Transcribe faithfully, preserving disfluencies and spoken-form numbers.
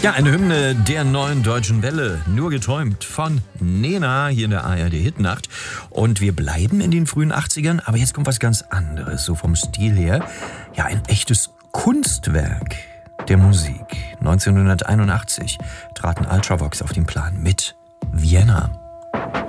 Ja, eine Hymne der neuen Deutschen Welle, nur geträumt von Nena hier in der A R D-Hitnacht. Und wir bleiben in den frühen achtzigern, aber jetzt kommt was ganz anderes, so vom Stil her. Ja, ein echtes Kunstwerk der Musik. neunzehnhunderteinundachtzig traten Ultravox auf den Plan mit Vienna.